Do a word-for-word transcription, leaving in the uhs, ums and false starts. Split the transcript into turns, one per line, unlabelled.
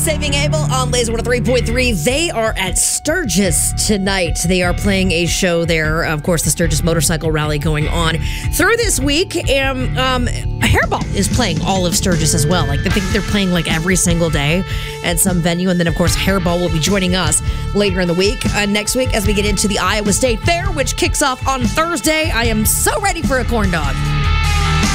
Saving Abel on Laser one oh three point three. They are at Sturgis tonight. They are playing a show there. Of course, the Sturgis Motorcycle Rally going on through this week. And um, Hairball is playing all of Sturgis as well. Like, I think they're playing like every single day at some venue. And then, of course, Hairball will be joining us later in the week. Uh, next week, as we get into the Iowa State Fair, which kicks off on Thursday. I am so ready for a corn dog.